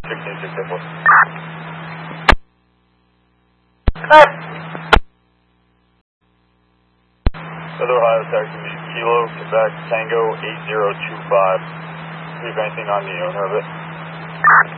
16684. Southern Ohio Taxi Kilo, Quebec, Tango 8025. See if anything on the owner of it.